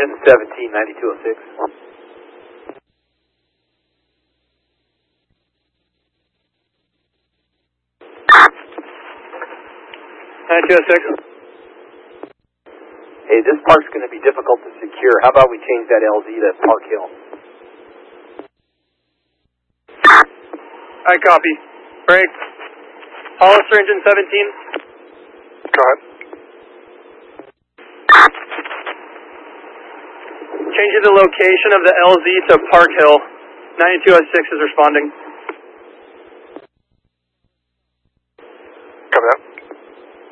engine 17, 9206. 9206. Hey, this park's going to be difficult to secure. How about we change that LZ to Park Hill? I copy. Break. Hollister engine 17. Go ahead. Changing the location of the LZ to Park Hill. 9206 is responding.